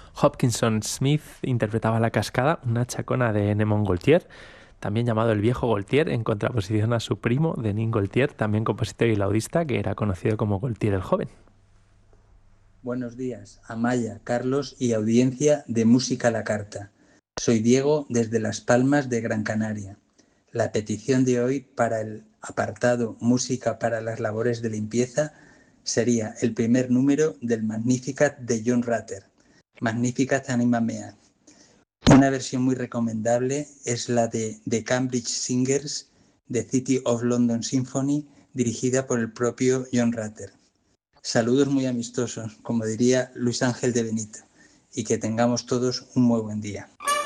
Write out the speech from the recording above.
Hopkinson Smith interpretaba La Cascada, una chacona de Nemón Gaultier, también llamado el viejo Gaultier, en contraposición a su primo, Denis Gaultier, también compositor y laudista, que era conocido como Gaultier el Joven. Buenos días, Amaya, Carlos y audiencia de Música a la Carta. Soy Diego desde Las Palmas de Gran Canaria. La petición de hoy para el apartado Música para las labores de limpieza sería el primer número del Magnificat de John Rutter, Magnificat Anima Mea. Una versión muy recomendable es la de The Cambridge Singers de City of London Symphony, dirigida por el propio John Rutter. Saludos muy amistosos, como diría Luis Ángel de Benito, y que tengamos todos un muy buen día.